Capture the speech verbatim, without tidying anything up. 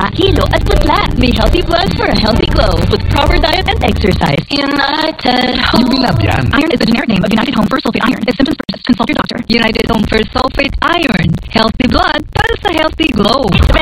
taba, hilo at putla. May healthy blood for a healthy glow with proper diet and exercise. United Home. Yung lab yan. Iron is the generic name of United Home First Sulfate Iron. If symptoms persist, consult your doctor. United Home First Sulfate Iron. Healthy blood para sa healthy glow.